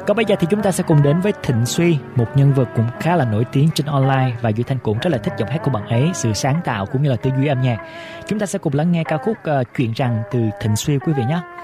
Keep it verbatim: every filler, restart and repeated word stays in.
Còn bây giờ thì chúng ta sẽ cùng đến với Thịnh Suy, một nhân vật cũng khá là nổi tiếng trên online, và Duy Thanh cũng rất là thích giọng hát của bạn ấy, sự sáng tạo cũng như là tư duy âm nhạc. Chúng ta sẽ cùng lắng nghe ca khúc uh, Chuyện Rằng từ Thịnh Suy quý vị nhé.